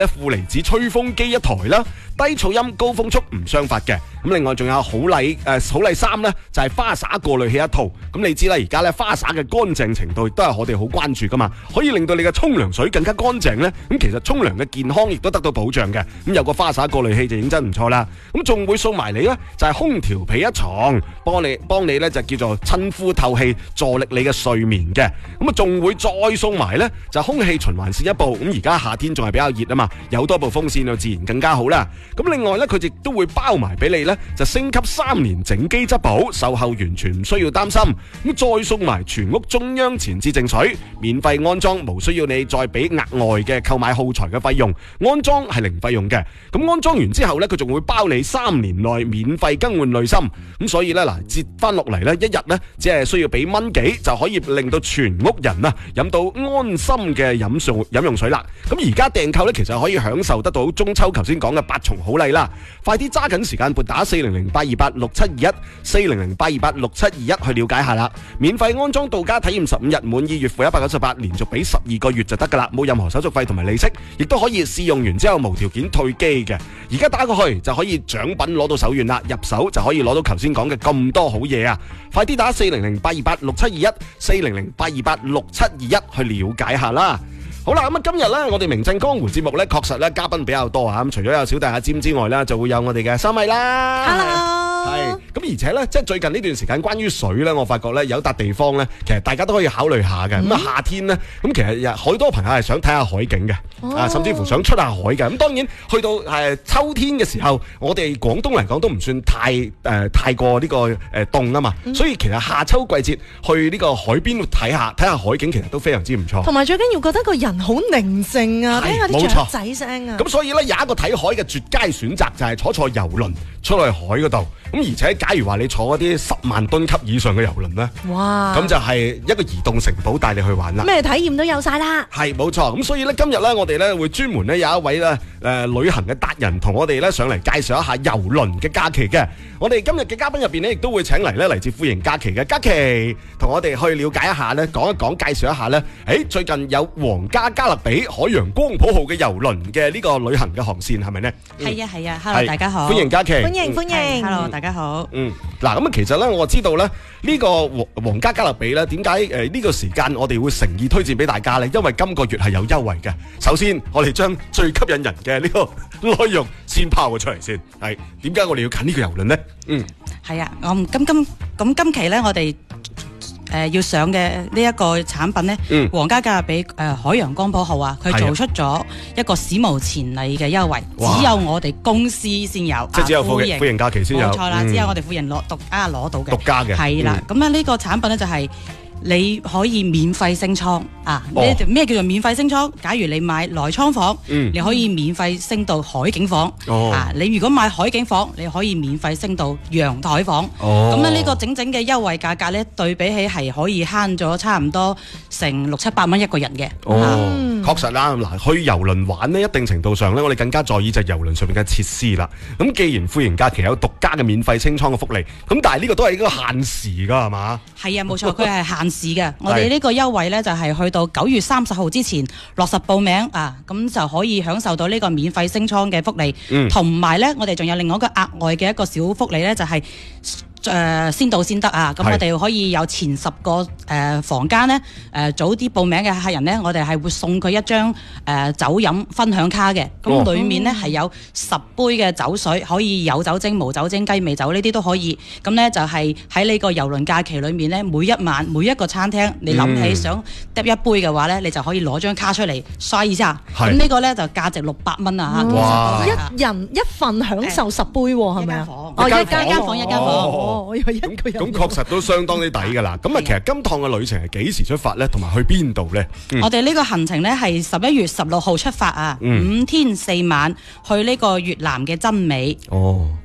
負離子吹風機一台啦，低噪音高風速唔雙發嘅。咁另外仲有好麗3咧，就係花灑過濾器一套。咁你知啦，而家咧花灑嘅乾淨程度亦都係我哋好關注噶嘛，可以令到你嘅沖涼水更加乾淨咧。咁其實沖涼嘅健康亦都得到保障嘅。咁有個花灑過濾器就認真唔錯啦。咁仲會送埋你咧，就係空調被一床，幫你咧就叫做親膚透氣，助力你嘅睡眠嘅。咁啊仲會再送埋咧，就空氣循環扇一部。咁而家夏天仲係比較熱啊嘛，有多部風扇就自然更加好啦。咁另外咧，佢亦都會包埋俾你咧，就升級3年整機質保，售後完全唔需要擔心。咁再送埋全屋中央前置淨水，免費安裝，無需要你再俾額外嘅購買耗材嘅費用，安裝係零費用嘅。咁安裝完之後咧，佢仲會包你3年內免費更換濾芯。咁所以咧嗱，折翻落嚟咧，一日咧只係需要俾蚊幾就可以令到全屋人啊飲到安心嘅飲用水啦。咁而家訂購咧，其實可以享受得到中秋頭先講嘅8重好禮啦！快啲揸緊時間撥打400-828-6721 400-828-6721去了解下啦。免費安裝到家體驗15日，滿意月付198，連續俾12個月就得噶啦，冇任何手續費同埋利息，亦都可以試用完之後無條件退機嘅。而家打過去就可以獎品攞到手軟啦，入手就可以攞到頭先講嘅咁多好嘢啊！快啲打400-828-6721 400-828-6721去了解下啦。好啦，咁啊今日咧，我哋名震江湖節目咧，確實咧嘉賓比較多啊。咁除咗有小弟阿占之外咧，就會有我哋嘅三米啦。 Hello。 係，咁而且咧，即係最近呢段時間關於水咧，我發覺咧有笪地方咧，其實大家都可以考慮下嘅。咁夏天咧，咁其實好多朋友係想睇下海景嘅，甚至乎想出下海嘅。咁當然去到秋天嘅時候，我哋廣東嚟講都唔算太過呢個凍啊嘛。所以其實夏秋季節去呢個海邊睇下海景，其實都非常之唔錯。 同埋最緊要覺得個人好寧靜啊，聽下啲雀仔聲啊。 咁所以咧有一個睇海嘅絕佳選擇就係坐遊輪出去海嗰度。咁而且假如話你坐嗰啲10萬噸級以上嘅遊輪咧，哇！咁就係一個移動城堡帶你去玩啦。 咩體驗都有晒啦。係冇錯。咁所以咧今日咧我哋咧會專門咧有一位咧旅行嘅達人同我哋咧上嚟介紹一下遊輪嘅假期嘅。我哋今日嘅嘉賓入邊咧亦都會請嚟咧嚟自富盈假期嘅嘉琪，同我哋去了解一下咧，講一講介紹一下咧。最近有皇家加勒比海洋光譜號嘅遊輪嘅呢個旅行嘅航線係咪呢？ 係啊 ，Hello 大家好， 歡迎嘉琪， 歡迎 ，Hello 大家好。 嗱咁啊，其實咧我知道咧呢個皇家加勒比咧點解呢個時間我哋會誠意推薦俾大家咧？因為今個月係有優惠嘅。首先我哋將最吸引人嘅呢個內容先拋咗出嚟先。係點解我哋要揀呢個遊輪呢？ 係啊，今期咧我哋要上嘅呢一個產品咧，皇家加勒比海洋光譜號啊，佢做出咗一個史無前例嘅優惠，只有我哋公司先有， 即係只有富盈假期先有， 冇錯啦，只有我哋富盈獨家攞到嘅， 獨家嘅， 係啦。咁呢個產品咧就係你可以免費升艙啊！咩叫做免費升艙？假如你買內艙房，你可以免費升到海景房。啊，你如果買海景房，你可以免費升到陽台房。咁呢個整整嘅優惠價格咧，對比起係可以慳咗差唔多成600-700蚊一個人嘅。 確實啦，嗱，去遊輪玩呢，一定程度上咧，我哋更加在意就係遊輪上面嘅設施啦。咁既然富盈假期有獨家嘅免費升艙嘅福利，咁但係呢個都係一個限時㗎，係嘛？ 係啊，冇錯，佢係限時嘅。我哋呢個優惠咧就係去到9月30號之前落實報名啊，咁就可以享受到呢個免費升艙嘅福利。同埋咧，我哋仲有另外一個額外嘅一個小福利咧，就係先到先得啊！咁我哋可以有前10個房間咧，早啲報名嘅客人咧，我哋係會送佢一張酒飲分享卡嘅。咁裡面咧係有10杯嘅酒水，可以有酒精、無酒精、雞尾酒呢啲都可以。咁咧就係喺呢個郵輪假期裏面咧，每一晚每一個餐廳，你諗起想嗒一杯嘅話咧，你就可以攞張卡出嚟刷一下。咁呢個咧就價值600蚊啊！ 哇！一人一份享受10杯喎，係咪啊？ 一間房。 咁確實都相當之抵㗎啦。咁啊，其實今趟嘅旅程係幾時出發咧？同埋去邊度咧？ 我哋呢個行程咧係11月16號出發啊，5天4晚去呢個越南嘅真美。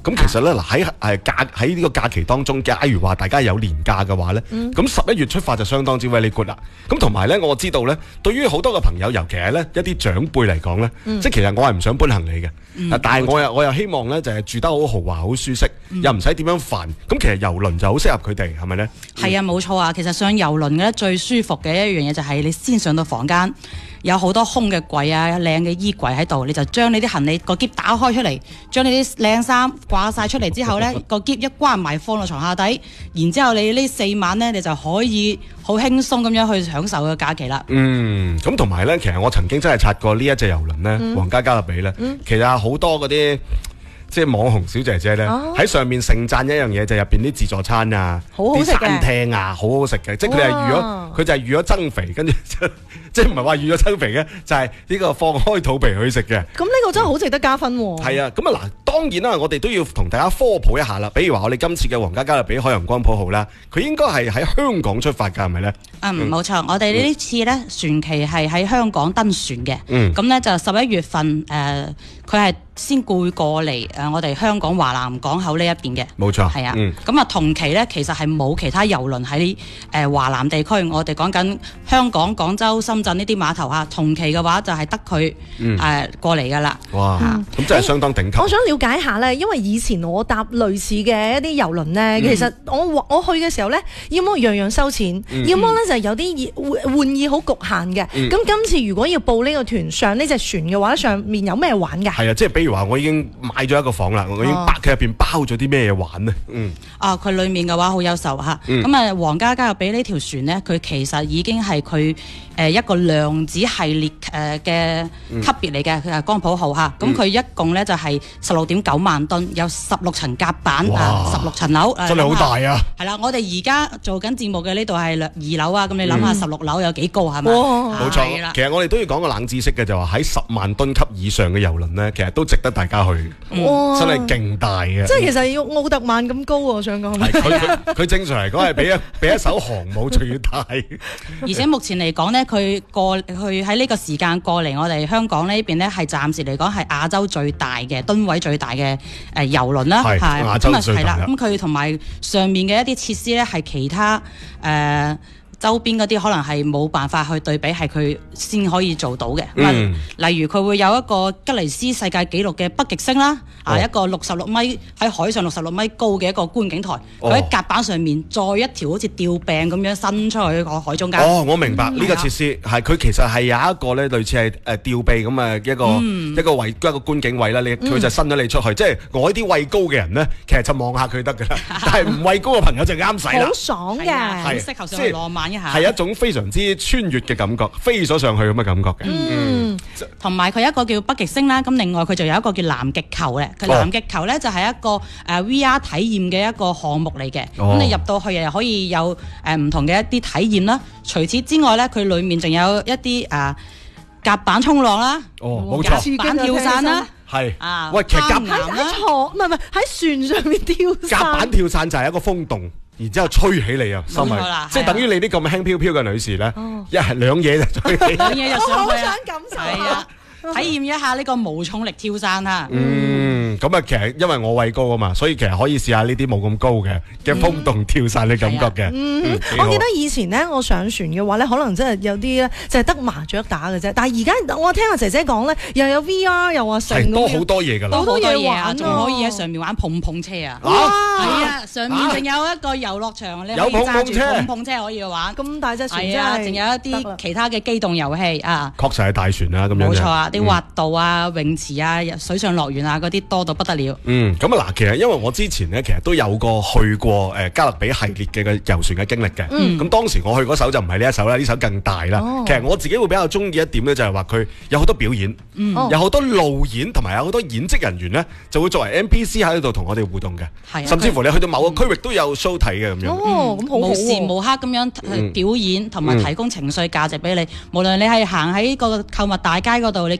咁其實咧嗱喺呢個假期當中，假如話大家有年假嘅話咧，咁11月出發就相當之 very good 啦。咁同埋咧，我知道咧，對於好多嘅朋友，尤其係咧一啲長輩嚟講咧，即係其實我係唔想搬行李嘅，但係我又希望咧就係住得好豪華、好舒適，又唔使點樣煩。咁其實郵輪就好適合佢哋，係咪咧？ 係啊，冇錯啊。其實上郵輪嘅咧最舒服嘅一樣嘢就係你先上到房間。有好多空嘅櫃啊，靚嘅衣櫃喺度，你就將你啲行李個篋打開出嚟，將你啲靚衫掛晒出嚟之後呢個篋一關埋放落床下底，然之後你呢4晚呢，你就可以好輕鬆咁樣去享受個假期啦。 咁同埋呢，其實我曾經真係拆過呢一隻郵輪呢，皇家加勒比呢，其實有好多嗰啲。即係網紅小姐姐咧，喺上面盛讚一樣嘢，就係入邊啲自助餐啊，啲餐廳啊，好好食嘅。即係佢就係預咗增肥，跟住即係唔係話預咗增肥嘅，就係呢個放開肚皮去食嘅。 咁呢個真係好值得加分喎。係啊，咁啊嗱，當然啦，我哋都要同大家科普一下啦。比如話我哋今次嘅皇家加勒比海洋光譜號啦，佢應該係喺香港出發㗎，係咪咧？ 冇錯，我哋呢次咧船期係喺香港登船嘅。咁咧就11月份佢係先會過嚟我哋香港華南港口呢一邊嘅， 冇錯， 係啊。咁啊同期咧，其實係冇其他郵輪喺華南地區。我哋講緊香港、廣州、深圳呢啲碼頭啊，同期嘅話就係得佢過嚟噶啦。 哇，咁真係相當頂級。 我想了解下咧，因為以前我搭類似嘅一啲郵輪咧，其實我去嘅時候咧，要麼樣樣收錢，要麼咧就係有啲玩意好局限嘅。咁今次如果要報呢個團上呢隻船嘅話，上面有咩玩㗎？ 係啊，即係比如話我已經買咗一個房啦，我已經佢入邊包咗啲咩嘢玩呢？ 佢裡面嘅話好優秀嚇。咁啊，皇家加勒比呢條船呢，佢其實已經係佢一個量子系列嘅級別嚟嘅，佢係光譜號嚇。咁佢一共咧就係16.9萬噸，有16層甲板，16層樓， 真係好大啊！ 係啦，我哋而家做緊節目嘅呢度係2樓啊，咁你諗下16樓有幾高係咪？ 冇錯，其實我哋都要講個冷知識嘅，就話喺10萬噸級以上嘅郵輪呢，其實都值得大家去，真係勁大嘅。 即係其實要奧特曼咁高喎，我想講。 佢正常嚟講係比一艘航母仲要大。 而且目前嚟講呢，佢喺呢個時間過嚟我哋香港呢邊呢，係暫時嚟講係亞洲最大嘅噸位最大嘅郵輪啦，係亞洲最大啦。 咁佢同埋上面嘅一啲設施呢，係其他周邊嗰啲可能係冇辦法去對比，係佢先可以做到嘅。例如佢會有一個吉尼斯世界紀錄嘅北極星啦，一個66米喺海上66米高嘅一個觀景台，佢喺甲板上面再一條好似吊柄咁樣伸出去個海中間。 我明白呢個設施係佢其實係有一個咧類似係吊臂咁嘅一個觀景位啦，佢就伸咗你出去。即係我呢啲畏高嘅人呢，其實就望下佢得㗎啦。但係唔畏高嘅朋友就啱使啦。 好爽嘅， 好適合上去浪漫。 係一種非常之穿越嘅感覺，飛咗上去咁嘅感覺嘅。 同埋佢一個叫北極星啦，咁另外佢就有一個叫南極球嘅。佢南極球咧就係一個VR 體驗嘅一個項目嚟嘅。咁你入到去又可以有唔同嘅一啲體驗啦。除此之外咧，佢裡面仲有一啲甲板衝浪啦， 冇錯， 甲板跳傘啦。 係喂，其實甲板唔係喺船上面跳傘。 甲板跳傘就係一個風洞。然之後吹起你啊，心係即係等於你啲咁輕飄飄嘅女士咧，一係兩嘢就吹起， 兩嘢就上去。 我好想感受。 係啊，體驗一下呢個無重力跳傘嚇。 咁啊，其實因為我畏高啊嘛，所以其實可以試下呢啲冇咁高嘅風洞跳傘嘅感覺嘅。 我記得以前咧，我上船嘅話咧，可能真係有啲咧就係得麻雀打嘅啫。但係而家我聽阿姐姐講咧，又有 VR，又話成多好多嘢㗎啦， 好多嘢玩， 仲可以喺上面玩碰碰車啊！係啊，上面仲有一個遊樂場，你可以揸住碰碰車可以玩。 咁大隻船真係， 仲有一啲其他嘅機動遊戲啊！ 確實係大船啦，咁樣。 冇錯啊，啲滑道啊、泳池啊、水上樂園啊嗰啲多到不得了。 咁啊嗱，其實因為我之前咧，其實都有去過加勒比系列嘅遊船嘅經歷嘅。咁當時我去嗰艘就唔係呢一艘啦，呢艘更大啦。其實我自己會比較中意一點咧，就係話佢有好多表演，有好多路演，同埋有好多演職人員咧，就會作為 NPC 喺度同我哋互動嘅。甚至乎你去到某個區域都有 show 睇嘅咁樣。 咁好無時無刻咁樣去表演，同埋提供情緒價值俾你。無論你係行喺個購物大街嗰度，你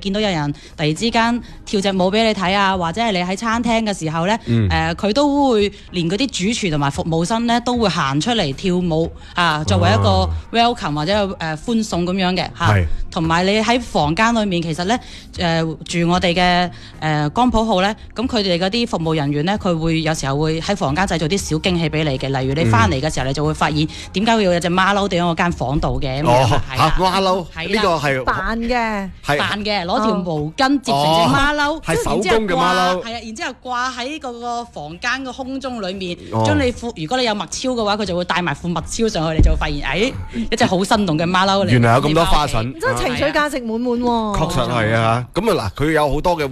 見到有人突然之間跳隻舞俾你睇啊，或者係你喺餐廳嘅時候咧，佢都會連嗰啲主廚同埋服務生咧都會行出嚟跳舞啊，作為一個 welcome 或者歡送咁樣嘅嚇。同埋你喺房間裏面，其實咧住我哋嘅光譜號咧，咁佢哋嗰啲服務人員咧，佢會有時候會喺房間製造啲小驚喜俾你嘅，例如你翻嚟嘅時候，你就會發現點解會有隻馬騮掉喺我間房度嘅咁樣。 馬騮呢個係扮嘅， 攞條毛巾摺成隻馬騮， 係手工嘅馬騮， 係啊，然之後掛喺嗰個房間嘅空中裏面，將你如果你有墨超嘅話，佢就會帶埋副墨超上去，你就會發現，一隻好生動嘅馬騮嚟。 原來有咁多花臣， 真係情緒價值滿滿喎。 確實係啊，咁啊嗱，佢有好多嘅